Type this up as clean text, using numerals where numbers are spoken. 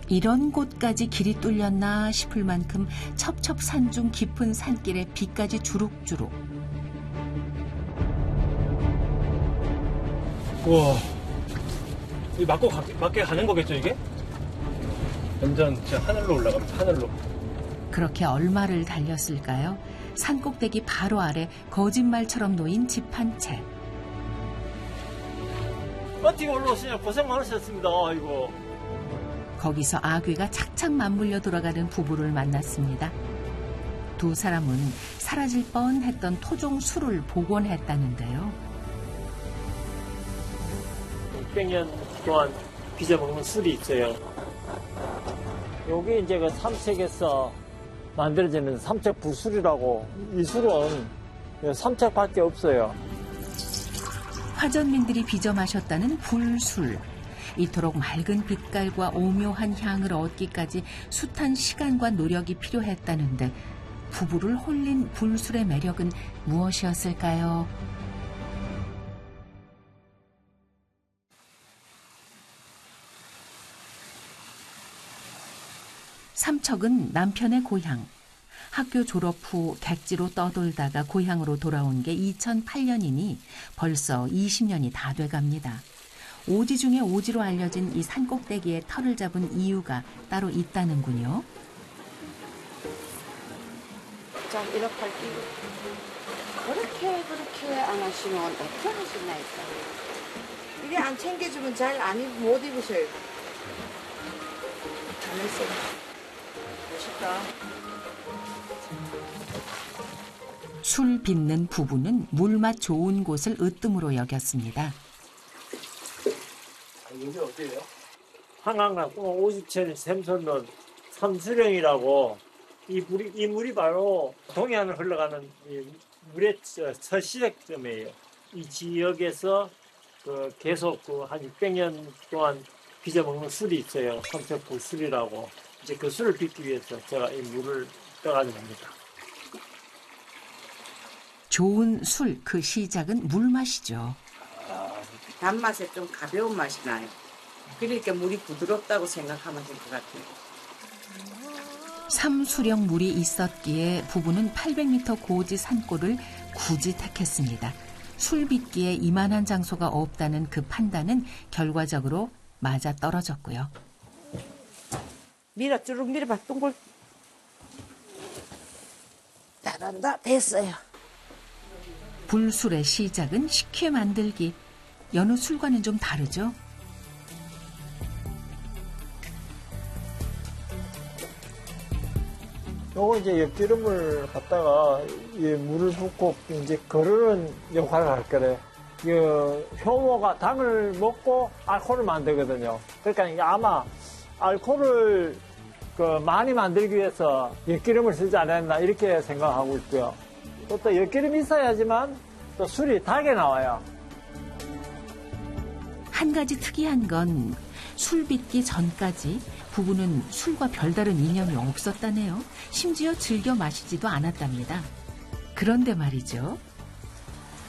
이런 곳까지 길이 뚫렸나 싶을 만큼 첩첩산중 깊은 산길에 비까지 주룩주룩. 우와, 이 맞게 가는 거겠죠, 이게? 완전 진짜 하늘로 올라갑니다, 하늘로. 그렇게 얼마를 달렸을까요? 산꼭대기 바로 아래 거짓말처럼 놓인 집 한 채. 버티고 올라오시냐 고생 많으셨습니다, 이거. 거기서 아귀가 착착 맞물려 돌아가는 부부를 만났습니다. 두 사람은 사라질 뻔했던 토종 술을 복원했다는데요. 600년 동안 빚어먹는 술이 있어요. 여기 이제 그 삼척에서 만들어지는 삼척 불술이라고, 이 술은 삼척밖에 없어요. 화전민들이 빚어 마셨다는 불술. 이토록 맑은 빛깔과 오묘한 향을 얻기까지 숱한 시간과 노력이 필요했다는데 부부를 홀린 불술의 매력은 무엇이었을까요? 삼척은 남편의 고향. 학교 졸업 후 객지로 떠돌다가 고향으로 돌아온 게 2008년이니 벌써 20년이 다 돼갑니다. 오지 중에 오지로 알려진 이 산꼭대기에 터를 잡은 이유가 따로 있다는군요. 자, 이렇게 할게요. 그렇게 안 하시면 어떻게 하시나이까. 이게 안 챙겨주면 잘 못 입으셔요. 잘했어요. 멋있다. 술 빚는 부부는 물맛 좋은 곳을 으뜸으로 여겼습니다. 여기 어디예요? 한강남 50천 샘솟는 삼수령이라고, 이 물이 바로 동해안을 흘러가는 이 물의 첫 시작점이에요. 이 지역에서 계속 한 600년 동안 빚어먹는 술이 있어요. 삼척 불술이라고. 이제 그 술을 빚기 위해서 제가 이 물을 떠가지고 옵니다. 좋은 술, 그 시작은 물맛이죠. 단맛에 좀 가벼운 맛이 나요. 그러니까 물이 부드럽다고 생각하면 될 것 같아요. 삼수령 물이 있었기에 부부는 800m 고지 산골을 굳이 택했습니다. 술 빚기에 이만한 장소가 없다는 그 판단은 결과적으로 맞아 떨어졌고요. 쭉 밀어봐, 둥글. 잘한다, 됐어요. 불술의 시작은 식혜 만들기. 여느 술과는 좀 다르죠? 요거 이제 엿기름을 갖다가 이 물을 붓고 이제 거르는 역할을 할 거래. 효모가 당을 먹고 알코올을 만들거든요. 그러니까 이게 아마 알코올을 많이 만들기 위해서 엿기름을 쓰지 않았나 이렇게 생각하고 있고요. 또 엿기름이 있어야지만 또 술이 달게 나와요. 한 가지 특이한 건 술 빚기 전까지 부부는 술과 별다른 인연이 없었다네요. 심지어 즐겨 마시지도 않았답니다. 그런데 말이죠.